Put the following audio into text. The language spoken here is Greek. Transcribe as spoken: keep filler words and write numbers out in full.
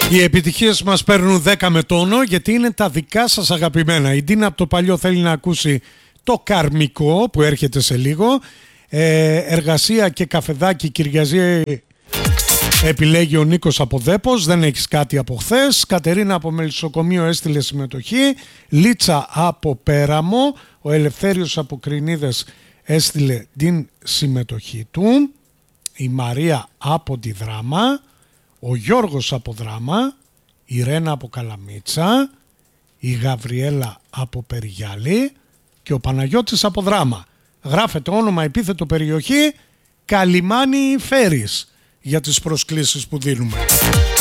Οι επιτυχίες μας παίρνουν δέκα με τόνο γιατί είναι τα δικά σας αγαπημένα. Η Ντίνα από το παλιό θέλει να ακούσει το καρμικό που έρχεται σε λίγο. Ε, εργασία και καφεδάκι Κυριαζή επιλέγει ο Νίκος από Δέπος. Δεν έχεις κάτι από χθες. Κατερίνα από Μελισσοκομείο έστειλε συμμετοχή. Λίτσα από Πέραμο. Ο Ελευθέριος από Κρινίδες έστειλε την συμμετοχή του. Η Μαρία από τη Δράμα. Ο Γιώργος από Δράμα. Η Ρένα από Καλαμίτσα. Η Γαβριέλα από Περιγιάλη. Και ο Παναγιώτης από Δράμα. Γράφεται όνομα, επίθετο, περιοχή. Καλιμάνι Φέρης για τις προσκλήσεις που δίνουμε.